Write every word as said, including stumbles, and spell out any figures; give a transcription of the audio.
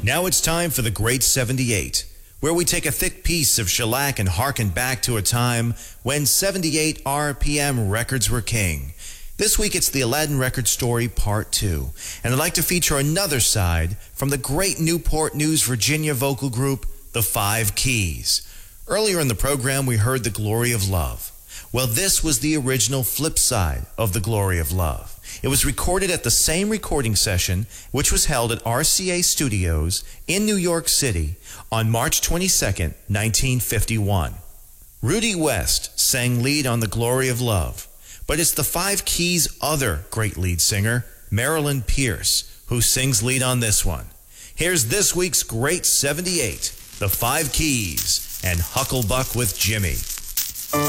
Now it's time for the Great seventy-eight, where we take a thick piece of shellac and harken back to a time when seventy-eight R P M records were king. This week it's the Aladdin Record Story Part two, and I'd like to feature another side from the great Newport News, Virginia vocal group, The Five Keys. Earlier in the program we heard The Glory of Love. Well, this was the original flip side of The Glory of Love. It was recorded at the same recording session, which was held at R C A Studios in New York City on March twenty-second, nineteen fifty-one. Rudy West sang lead on The Glory of Love, but it's the Five Keys' other great lead singer, Marilyn Pierce, who sings lead on this one. Here's this week's Great seventy-eight, The Five Keys and Hucklebuck with Jimmy.